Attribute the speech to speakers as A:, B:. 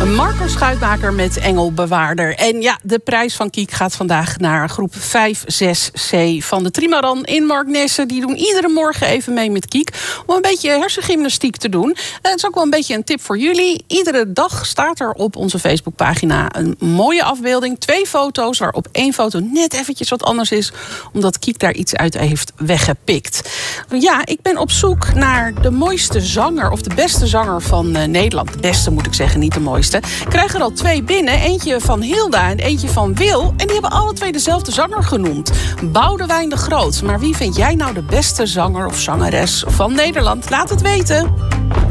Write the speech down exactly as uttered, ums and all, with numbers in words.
A: Marco Schuitmaker met Engelbewaarder. En ja, de prijs van Kiek gaat vandaag naar groep vijf zes C van de Trimaran in Marknesse. Die doen iedere morgen even mee met Kiek om een beetje hersengymnastiek te doen. Het is ook wel een beetje een tip voor jullie. Iedere dag staat er op onze Facebookpagina een mooie afbeelding. Twee foto's, waarop één foto net eventjes wat anders is, omdat Kiek daar iets uit heeft weggepikt. Ja, ik ben op zoek naar de mooiste zanger of de beste zanger van uh, Nederland. De beste moet ik zeggen, niet de mooiste. Ik krijg er al twee binnen. Eentje van Hilda en eentje van Wil. En die hebben alle twee dezelfde zanger genoemd. Boudewijn de Groot. Maar wie vind jij nou de beste zanger of zangeres van Nederland? Laat het weten.